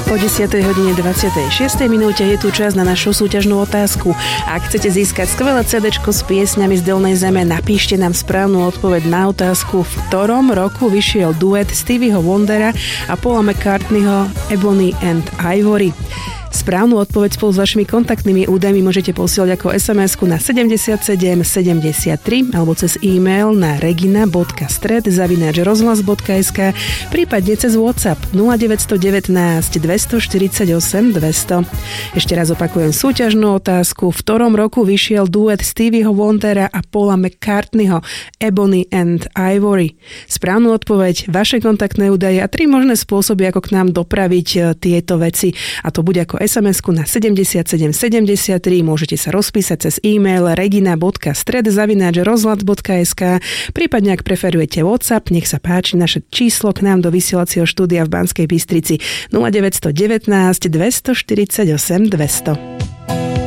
Po 10:26 minúte je tu čas na našu súťažnú otázku. Ak chcete získať skvelé CDčko s piesňami z Dolnej zeme, napíšte nám správnu odpoveď na otázku, v ktorom roku vyšiel duet Stevieho Wondera a Paula McCartneyho Ebony and Ivory. Správnu odpoveď spolu s vašimi kontaktnými údajmi môžete posielať ako SMS-ku na 7773 alebo cez e-mail na regina.stred@rozhlas.sk, prípadne cez WhatsApp 0919 248 200. Ešte raz opakujem súťažnú otázku, v ktorom roku vyšiel duet Stevieho Wondera a Paula McCartneyho Ebony and Ivory. Správnu odpoveď, vaše kontaktné údaje a 3 možné spôsoby, ako k nám dopraviť tieto veci. A to bude ako SMS-ku na 7773, môžete sa rozpísať cez e-mail regina.stred@rozhlas.sk, prípadne ak preferujete WhatsApp, nech sa páči, naše číslo k nám do vysielacieho štúdia v Banskej Bystrici 0919 248 200.